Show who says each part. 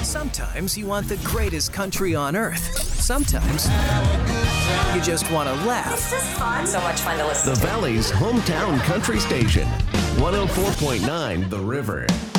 Speaker 1: Sometimes you want the greatest country on earth. Sometimes you just want to laugh.
Speaker 2: This is fun. So much fun to listen
Speaker 3: The
Speaker 2: to.
Speaker 3: Valley's hometown country station, 104.9 The River.